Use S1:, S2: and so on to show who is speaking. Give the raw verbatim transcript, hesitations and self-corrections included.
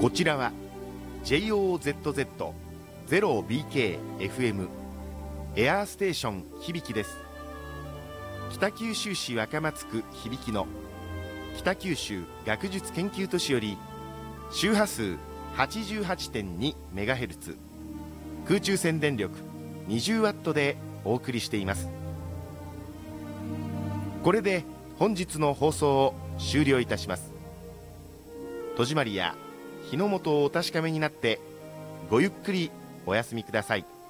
S1: こちらは ジェイオーゼットゼットゼロビーケーエフエム エアーステーション響です。北九州市若松区響の北九州学術研究都市より周波数 はちじゅうはちてんにメガヘルツ 空中線電力 にじゅうワット でお送りしています。これで本日の放送を終了いたします。戸締まりや火の元をお確かめになってごゆっくりお休みください。